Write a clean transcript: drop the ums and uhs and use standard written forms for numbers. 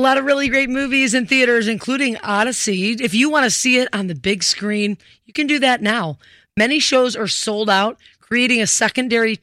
lot of really great movies in theaters, including Odyssey. If you want to see it on the big screen, you can do that now. Many shows are sold out, creating a secondary